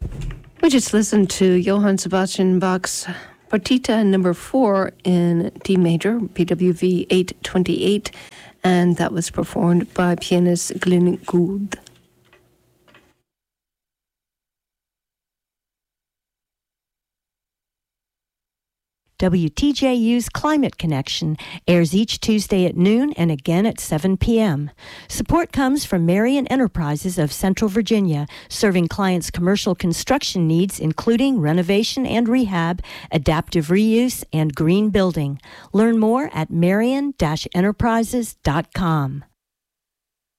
We just listened to Johann Sebastian Bach's Partita number 4 in D major, BWV 828, and that was performed by pianist Glyn Gould. WTJU's Climate Connection airs each Tuesday at noon and again at 7 p.m. Support comes from Marion Enterprises of Central Virginia, serving clients' commercial construction needs, including renovation and rehab, adaptive reuse, and green building. Learn more at marion-enterprises.com.